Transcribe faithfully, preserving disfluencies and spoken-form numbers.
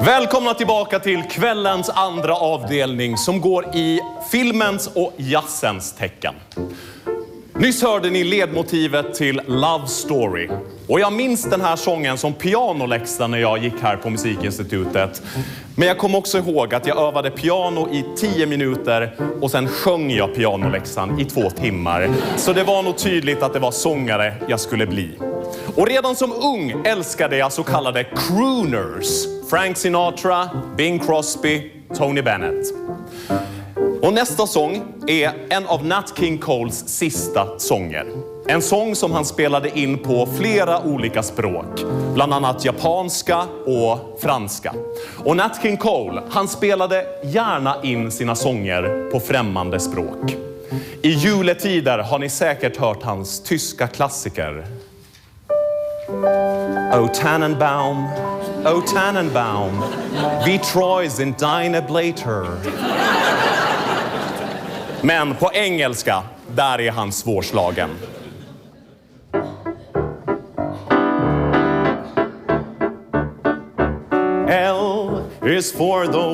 Välkomna tillbaka till kvällens andra avdelning som går i filmens och jazzens tecken. Nyss hörde ni ledmotivet till Love Story. Och jag minns den här sången som pianoläxa när jag gick här på Musikinstitutet. Men jag kom också ihåg att jag övade piano i tio minuter och sen sjöng jag pianoläxan i två timmar. Så det var nog tydligt att det var sångare jag skulle bli. Och redan som ung älskade jag så kallade crooners. Frank Sinatra, Bing Crosby, Tony Bennett. Och nästa sång är en av Nat King Coles sista sånger. En sång som han spelade in på flera olika språk. Bland annat japanska och franska. Och Nat King Cole, han spelade gärna in sina sånger på främmande språk. I juletider har ni säkert hört hans tyska klassiker. O Tannenbaum, O Tannenbaum, wie treu sind deine Blätter. Men på engelska, där är han svårslagen. L is for the